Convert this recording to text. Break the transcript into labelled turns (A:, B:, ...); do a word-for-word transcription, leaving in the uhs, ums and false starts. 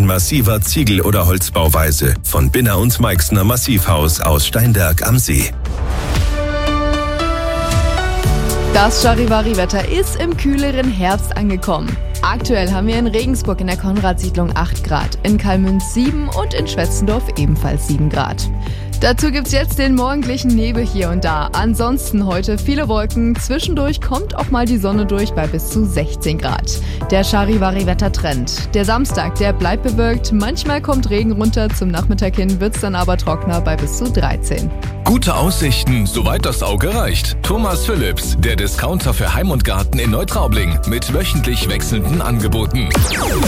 A: massiver Ziegel- oder Holzbauweise von Binner und Meixner Massivhaus aus Steinberg am See.
B: Das Charivari-Wetter ist im kühleren Herbst angekommen. Aktuell haben wir in Regensburg in der Konrad-Siedlung acht Grad, in Kallmünz sieben und in Schwetzendorf ebenfalls sieben Grad. Dazu gibt's jetzt den morgendlichen Nebel hier und da. Ansonsten heute viele Wolken. Zwischendurch kommt auch mal die Sonne durch bei bis zu sechzehn Grad. Der Charivari-Wettertrend. Der Samstag, der bleibt bewölkt. Manchmal kommt Regen runter. Zum Nachmittag hin wird's dann aber trockener bei bis zu dreizehn.
C: Gute Aussichten, soweit das Auge reicht. Thomas Phillips, der Discounter für Heim und Garten in Neutraubling mit wöchentlich wechselnden Angeboten.